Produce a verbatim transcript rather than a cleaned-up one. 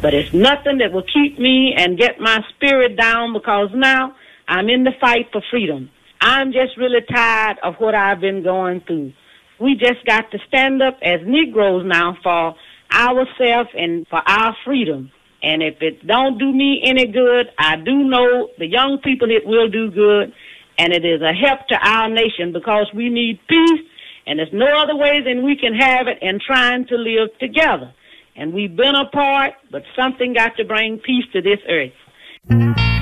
But it's nothing that will keep me and get my spirit down, because now I'm in the fight for freedom. I'm just really tired of what I've been going through. We just got to stand up as Negroes now for ourselves and for our freedom. And if it don't do me any good, I do know the young people it will do good. And it is a help to our nation, because we need peace. And there's no other way than we can have it in trying to live together. And we've been apart, but something got to bring peace to this earth.